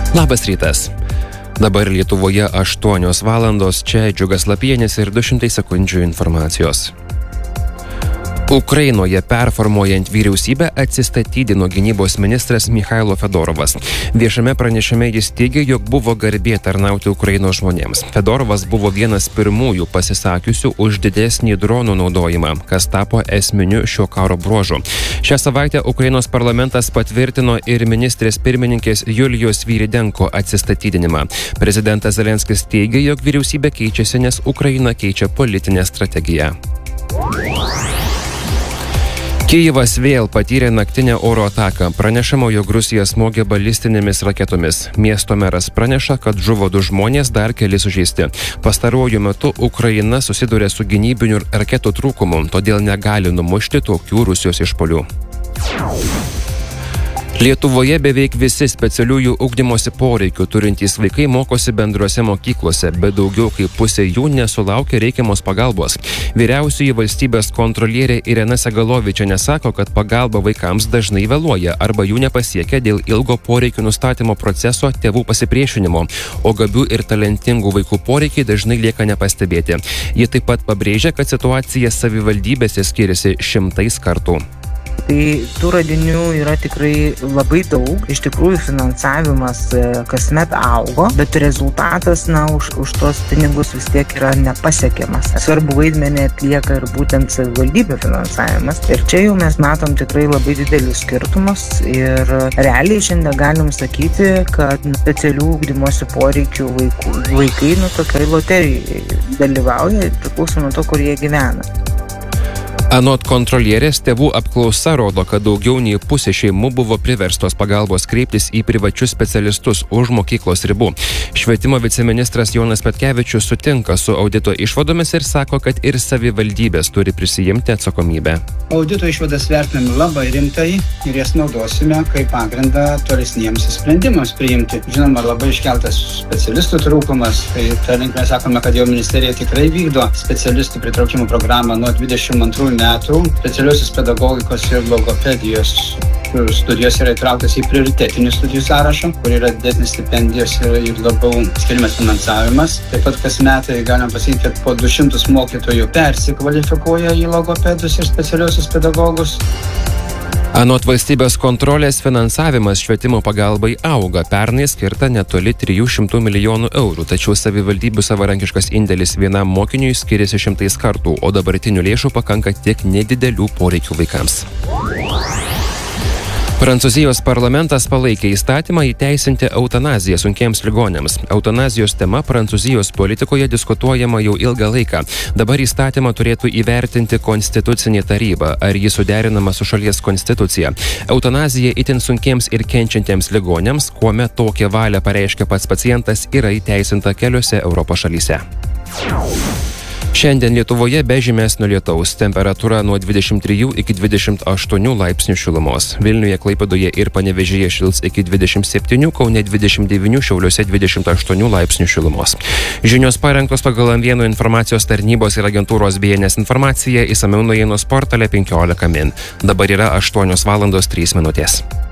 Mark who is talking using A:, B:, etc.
A: Labas rytas. Dabar Lietuvoje 8 valandos, čia Džiugas Lapienis ir 200 sekundžių informacijos. Ukrainoje performuojant vyriausybę atsistatydino gynybos ministras Michailo Fedorovas. Viešame pranešime jis teigė, jog buvo garbė tarnauti Ukrainos žmonėms. Fedorovas buvo vienas pirmųjų pasisakiusių už didesnį dronų naudojimą, kas tapo esminiu šio karo bruožu. Šią savaitę Ukrainos parlamentas patvirtino ir ministrės pirmininkės Julijos Svyridenko atsistatydinimą. Prezidentas Zelenskis teigė, jog vyriausybė keičiasi, nes Ukraina keičia politinę strategiją. Kijevas vėl patyrė naktinę oro ataką. Pranešama, jog Rusija smogė balistinėmis raketomis. Miesto meras praneša, kad žuvo 2 žmonės, dar keli sužeisti. Pastaruoju metu Ukraina susiduria su gynybinių raketų trūkumu, todėl negali numušti tokių Rusijos išpuolių. Lietuvoje beveik visi specialiųjų ugdymosi poreikių turintys vaikai mokosi bendrose mokyklose, bet daugiau kaip pusė jų nesulaukia reikiamos pagalbos. Vyriausioji valstybės kontrolierė Irena Segalovičienė sako, kad pagalba vaikams dažnai vėluoja arba jų nepasiekia dėl ilgo poreikių nustatymo proceso tėvų pasipriešinimo, o gabių ir talentingų vaikų poreikiai dažnai lieka nepastebėti. Ji taip pat pabrėžia, kad situacija savivaldybėse skiriasi 100 kartų.
B: Tai tų radinių yra tikrai labai daug. Iš tikrųjų finansavimas kasmet augo, bet rezultatas, už tos pinigus vis tiek yra nepasiekiamas. Svarbu vaidmenį atlieka ir būtent savivaldybių finansavimas. Ir čia jau mes matom tikrai labai didelius skirtumus ir realiai šiandien galim sakyti, kad specialių ugdymosi poreikių vaikai tokioj loterijai dalyvauja, priklauso nuo to, kur jie gyvena.
A: Anot kontrolierės, tėvų apklausa rodo, kad daugiau nei pusė šeimų buvo priverstos pagalbos kreiptis į privačius specialistus už mokyklos ribų. Švietimo viceministras Jonas Petkevičius sutinka su audito išvadomis ir sako, kad ir savivaldybės turi prisijimti atsakomybę.
C: Audito išvadas vertiname labai rimtai ir jas naudosime kaip pagrindą tolesniems sprendimams priimti. Žinoma, labai iškeltas specialistų trūkumas, tai ta linkme sakome, kad jau ministerija tikrai vykdo specialistų pritraukimo programą nuo 22 metų. Specialiosios pedagogikos ir logopedijos studijos yra įtrauktas į prioritetinių studijų sąrašą, kur yra didesnis stipendijos ir labiau skiriamas finansavimas. Taip pat kas metai galim pasakyti, kad po 200 mokytojų persikvalifikuoja į logopedus ir specialiosius pedagogus.
A: Anot valstybės kontrolės, finansavimas švietimo pagalbai auga. Pernai skirta netoli 300 milijonų eurų, tačiau savivaldybių savarankiškas indėlis vienam mokiniui skiriasi 100 kartų, o dabartinių lėšų pakanka tik nedidelių poreikių vaikams. Prancūzijos parlamentas palaikė įstatymą įteisinti eutanaziją sunkiems ligoniams. Eutanazijos tema Prancūzijos politikoje diskutuojama jau ilgą laiką. Dabar įstatymą turėtų įvertinti konstitucinė taryba, ar jis suderinama su šalies konstitucija. Eutanazija itin sunkiems ir kenčiantiems ligoniams, kuomet tokią valią pareiškia pats pacientas, yra įteisinta keliose Europos šalyse. Šiandien Lietuvoje be žymesnio lietaus, temperatūra nuo 23 iki 28 laipsnių šilumos. Vilniuje, Klaipėdoje ir Panevėžyje šils iki 27, Kaune 29, Šiauliuose 28 laipsnių šilumos. Žinios parengtos pagal M1 informacijos tarnybos ir agentūros BNS informaciją, išsamiau naujienų portale 15 min. Dabar yra 8 valandos 3 minutės.